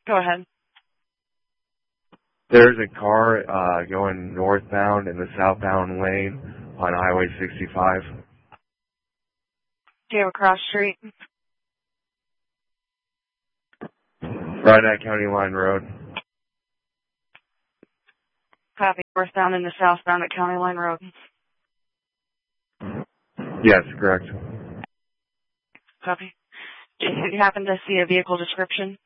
Go ahead. There's a car going northbound in the southbound lane on Highway 65. Do you have a cross street? Right at County Line Road. Copy. Northbound and the southbound at County Line Road. Yes, correct. Copy. Do you happen to see a vehicle description?